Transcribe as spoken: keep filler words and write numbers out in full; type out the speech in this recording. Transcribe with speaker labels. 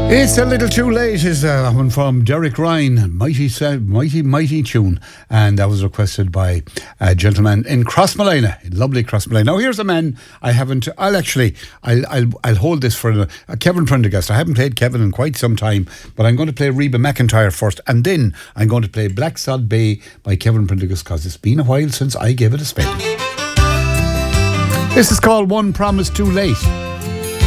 Speaker 1: It's a little too late is uh, that one from Derek Ryan. Mighty, mighty, mighty tune. And that was requested by a gentleman in Crossmolina. Lovely Crossmolina. Now here's a man I haven't, I'll actually, I'll I'll, I'll hold this for a, a Kevin Prendergast. I haven't played Kevin in quite some time, but I'm going to play Reba McEntire first. And then I'm going to play Black Sod Bay by Kevin Prendergast because it's been a while since I gave it a spin. This is called One Promise Too Late.